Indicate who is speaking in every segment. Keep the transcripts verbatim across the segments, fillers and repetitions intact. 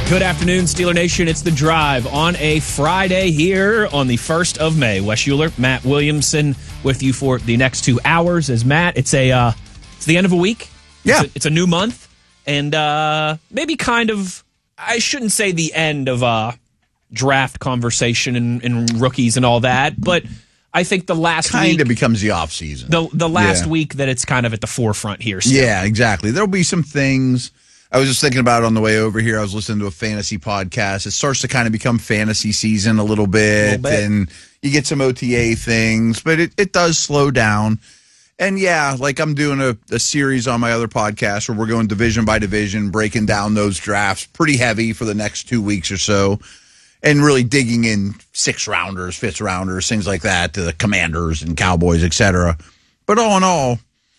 Speaker 1: Good afternoon, Steeler Nation. It's The Drive on a Friday here on the first of May. Wes Euler, Matt Williamson with you for the next two hours. As Matt, it's a uh, it's the end of a week.
Speaker 2: Yeah.
Speaker 1: It's a, it's a new month. And uh, maybe kind of, I shouldn't say the end of uh, draft conversation and, and rookies and all that, but I think the last
Speaker 2: kind
Speaker 1: week...
Speaker 2: of becomes the off season.
Speaker 1: The, the last
Speaker 2: yeah.
Speaker 1: week that it's kind of at the forefront here still.
Speaker 2: Yeah, exactly. There'll be some things... I was just thinking about it on the way over here. I was listening to a fantasy podcast. It starts to kind of become fantasy season a little bit, a little bit. And you get some O T A things, but it, it does slow down. And yeah, like I'm doing a, a series on my other podcast where we're going division by division, breaking down those drafts pretty heavy for the next two weeks or so, and really digging in six rounders, fifth rounders, things like that, to the Commanders and Cowboys, et cetera. But all in all,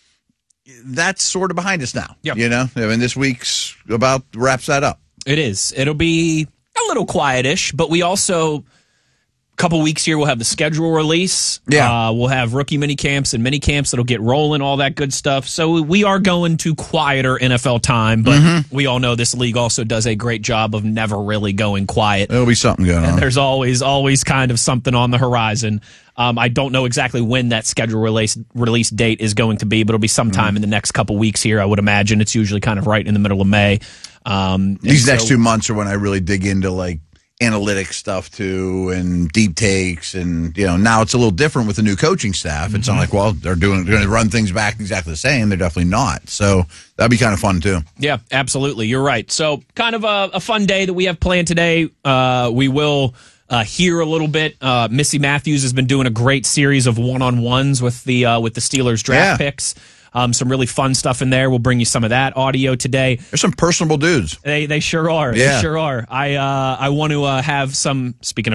Speaker 2: that's sort of behind us now.
Speaker 1: Yep.
Speaker 2: You know, I mean, this week's about wraps that up.
Speaker 1: It is. It'll be a little quietish, but we also, a couple weeks here, we'll have the schedule release.
Speaker 2: Yeah.
Speaker 1: Uh, we'll have rookie mini camps and mini camps that'll get rolling, all that good stuff. So we are going to quieter N F L time, but mm-hmm. we all know this league also does a great job of never really going quiet.
Speaker 2: There'll be something going
Speaker 1: and
Speaker 2: on.
Speaker 1: There's always, always kind of something on the horizon. Um, I don't know exactly when that schedule release release date is going to be, but it'll be sometime mm. in the next couple weeks here, I would imagine. It's usually kind of right in the middle of May. Um,
Speaker 2: These next
Speaker 1: so,
Speaker 2: two months are when I really dig into like analytics stuff too, and deep takes, and you know now it's a little different with the new coaching staff. It's mm-hmm. not like, well, they're doing they're going to run things back exactly the same. They're definitely not. So that'd be kind of fun too.
Speaker 1: Yeah, absolutely. You're right. So kind of a, a fun day that we have planned today. Uh, we will. Uh, here a little bit. Uh, Missy Matthews has been doing a great series of one-on-ones with the uh, with the Steelers draft
Speaker 2: yeah.
Speaker 1: picks. Um, some really fun stuff in there. We'll bring you some of that audio today.
Speaker 2: There's some personable dudes.
Speaker 1: They they sure are.
Speaker 2: Yeah.
Speaker 1: They sure are. I uh, I want to uh, have some. Speaking of